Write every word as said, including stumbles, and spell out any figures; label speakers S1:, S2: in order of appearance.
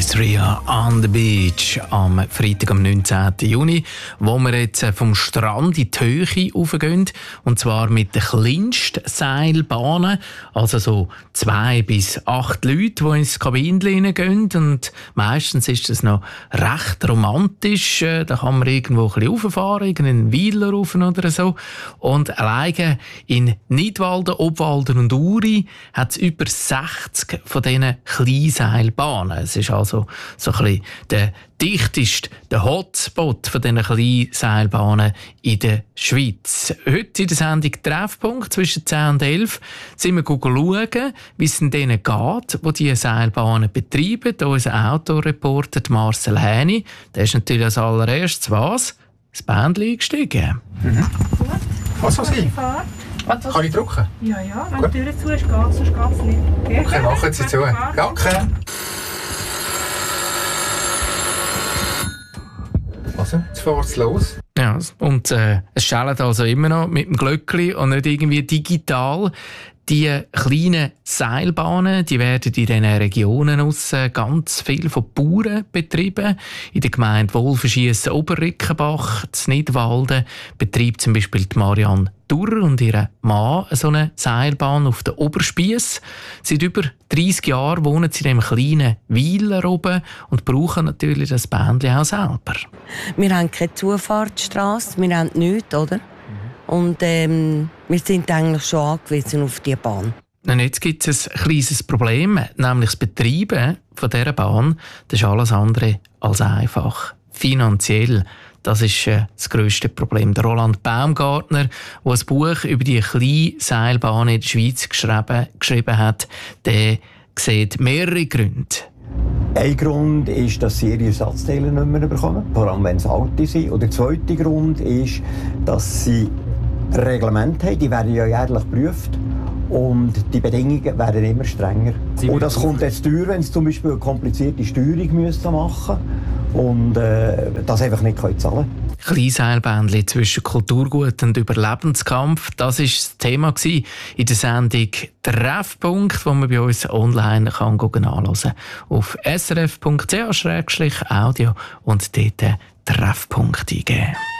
S1: Austria on the Beach am Freitag, am neunzehnten Juni, wo wir jetzt vom Strand in die Höhe raufgehen. Und zwar mit den kleinsten Seilbahnen. Also so zwei bis acht Leute, die ins Kabinchen gehen. Und meistens ist das noch recht romantisch. Da kann man irgendwo ein bisschen rauffahren, irgendeinen Weiler rauf oder so. Und alleine in Nidwalden, Obwalden und Uri hat es über sechzig von diesen Kleinseilbahnen. Es ist also so ein bisschen der dichteste, der Hotspot von diesen Kleinseilbahnen in der Schweiz. Heute in der Sendung Treffpunkt zwischen zehn und elf sind wir schauen, wie es denen geht, die diese Seilbahnen betreiben. Hier unser Autoreporter Marcel Häni. Der ist natürlich als allererstes was? Das Bändchen eingestiegen.
S2: Mhm. Gut. Was soll sein? Kann ich drücken?
S3: Ja, ja. Wenn die Tür zu ist, geht es, sonst geht es nicht. Okay,
S2: okay, machen Sie zu. Danke. Also, jetzt fährt es los.
S1: Ja, und äh, es schellt also immer noch mit dem Glöckli und nicht irgendwie digital. Die kleinen Seilbahnen, die werden in diesen Regionen aus ganz viel von Bauern betrieben. In der Gemeinde Wolfenschiessen Oberrickenbach, in Nidwalden, betreibt zum Beispiel die Marianne Durr und ihr Mann so eine Seilbahn auf der Oberspiess. Seit über dreissig Jahren wohnen sie in einem kleinen Weiler oben und brauchen natürlich das Bändchen auch selber.
S4: Wir haben keine Zufahrtsstrasse, wir haben nichts, oder? Und ähm, wir sind eigentlich schon angewiesen auf diese Bahn.
S1: Und jetzt gibt es ein kleines Problem, nämlich das Betreiben von dieser Bahn. Das ist alles andere als einfach. Finanziell, das ist äh, das grösste Problem. Der Roland Baumgartner, der ein Buch über die kleine Seilbahn in der Schweiz geschrieben, geschrieben hat, der sieht mehrere Gründe.
S5: Ein Grund ist, dass sie ihre Ersatzteile nicht mehr bekommen, vor allem wenn sie alte sind. Und der zweite Grund ist, dass sie Reglemente haben, die werden ja jährlich geprüft. Und die Bedingungen werden immer strenger. Sie und das kommt jetzt teuer, wenn sie zum Beispiel eine komplizierte Steuerung müssen machen und äh, das einfach nicht zahlen können.
S1: Kleinseilbändchen zwischen Kulturgut und Überlebenskampf, das war das Thema in der Sendung Treffpunkt, wo man bei uns online kann anschauen kann. Auf s r f punkt c h slash audio und dort Treffpunkt eingeben.